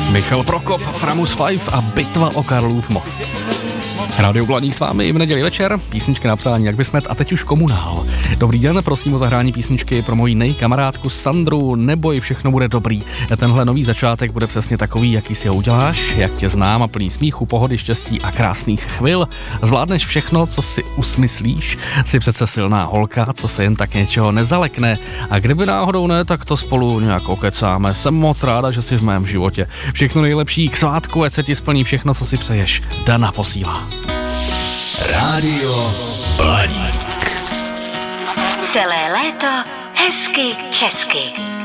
Michal Prokop, Framus 5 a bitva o Karlův most. Rádio Blaník s vámi i v neděli večer, písničky napsání jak bysmet a teď už komunál. Dobrý den, prosím o zahrání písničky pro moji nejkamarádku Sandru, neboj, všechno bude dobrý. Tenhle nový začátek bude přesně takový, jaký si ho uděláš, jak tě znám a plný smíchu, pohody, štěstí a krásných chvil. Zvládneš všechno, co si usmyslíš, jsi přece silná holka, co se jen tak něčeho nezalekne. A kdyby náhodou ne, tak to spolu nějak okecáme. Jsem moc ráda, že jsi v mém životě. Všechno nejlepší k svátku, ať se ti splní všechno, co si přeješ. Dana posílá. Rádio Blaník. Celé léto hezky česky.